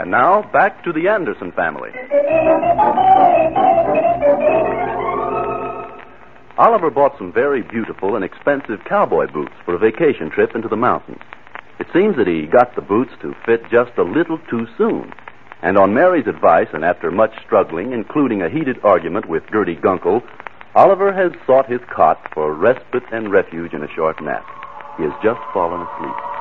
And now, back to the Anderson family. Oliver bought some very beautiful and expensive cowboy boots for a vacation trip into the mountains. It seems that he got the boots to fit just a little too soon. And on Mary's advice, and after much struggling, including a heated argument with Gertie Gunkel, Oliver has sought his cot for respite and refuge in a short nap. He has just fallen asleep.